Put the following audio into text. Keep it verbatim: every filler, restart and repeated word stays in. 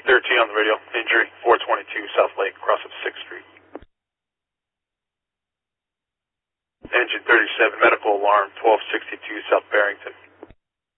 thirteen on the radio. Injury, four twenty-two South Lake, cross of sixth Street. Engine thirty-seven, medical alarm, twelve sixty-two South Barrington.